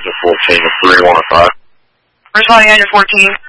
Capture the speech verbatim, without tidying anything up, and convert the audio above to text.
fourteen of three one oh five. Responding on your fourteen.